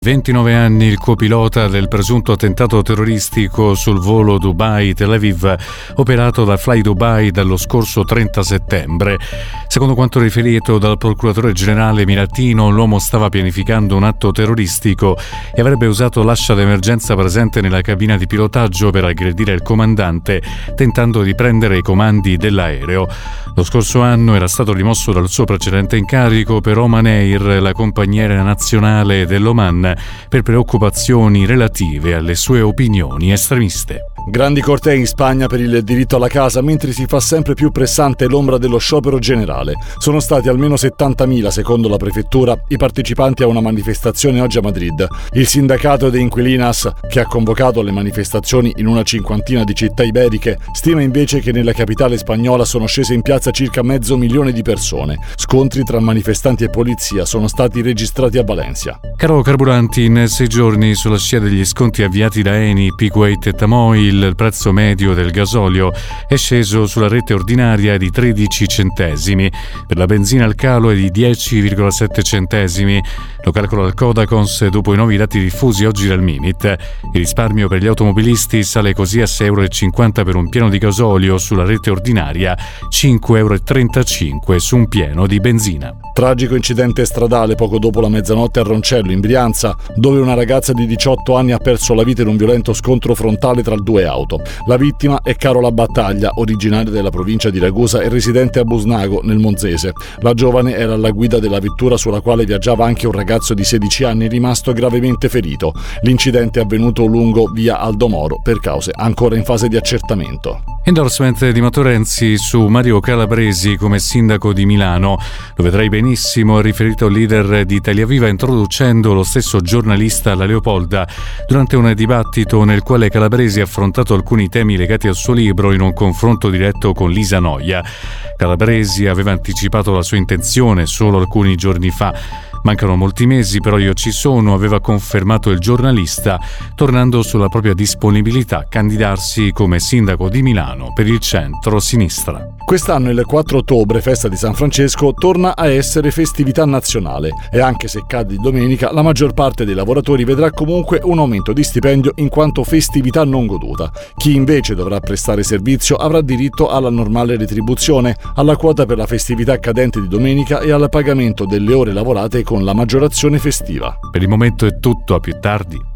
29 anni il copilota del presunto attentato terroristico sul volo Dubai-Tel Aviv operato da Fly Dubai dallo scorso 30 settembre. Secondo quanto riferito dal procuratore generale miratino, l'uomo stava pianificando un atto terroristico e avrebbe usato l'ascia d'emergenza presente nella cabina di pilotaggio per aggredire il comandante, tentando di prendere i comandi dell'aereo. Lo scorso anno era stato rimosso dal suo precedente incarico per Oman Air, la compagnia aerea nazionale dell'Oman, per preoccupazioni relative alle sue opinioni estremiste. Grandi cortei in Spagna per il diritto alla casa, mentre si fa sempre più pressante l'ombra dello sciopero generale. Sono stati almeno 70.000, secondo la prefettura, i partecipanti a una manifestazione oggi a Madrid. Il sindacato de Inquilinas, che ha convocato le manifestazioni in una cinquantina di città iberiche, stima invece che nella capitale spagnola sono scese in piazza circa 500.000 di persone. Scontri tra manifestanti e polizia sono stati registrati a Valencia. Caro carburanti, in 6 giorni, sulla scia degli sconti avviati da Eni, Piguet e Tamoil, il prezzo medio del gasolio è sceso sulla rete ordinaria di 13 centesimi. Per la benzina il calo è di 10,7 centesimi. Lo calcola il Codacons dopo i nuovi dati diffusi oggi dal Mimit. Il risparmio per gli automobilisti sale così a 6,50 € per un pieno di gasolio sulla rete ordinaria, 5,35 € su un pieno di benzina. Tragico incidente stradale poco dopo la mezzanotte a Roncello, in Brianza, dove una ragazza di 18 anni ha perso la vita in un violento scontro frontale tra due auto. La vittima è Carola Battaglia, originaria della provincia di Ragusa e residente a Busnago, nel Monzese. La giovane era alla guida della vettura sulla quale viaggiava anche un ragazzo di 16 anni rimasto gravemente ferito. L'incidente è avvenuto lungo via Aldo Moro per cause ancora in fase di accertamento. Endorsement di Matteo Renzi su Mario Calabresi come sindaco di Milano. Lo vedrai benissimo, ha riferito il leader di Italia Viva introducendo lo stesso giornalista alla Leopolda durante un dibattito nel quale Calabresi ha affrontato alcuni temi legati al suo libro in un confronto diretto con Lisa Noia. Calabresi aveva anticipato la sua intenzione solo alcuni giorni fa. Mancano molti mesi, però io ci sono, aveva confermato il giornalista, tornando sulla propria disponibilità a candidarsi come sindaco di Milano per il centro-sinistra. Quest'anno il 4 ottobre, festa di San Francesco, torna a essere festività nazionale e anche se cade di domenica, la maggior parte dei lavoratori vedrà comunque un aumento di stipendio in quanto festività non goduta. Chi invece dovrà prestare servizio avrà diritto alla normale retribuzione, alla quota per la festività cadente di domenica e al pagamento delle ore lavorate con la maggiorazione festiva. Per il momento è tutto, a più tardi.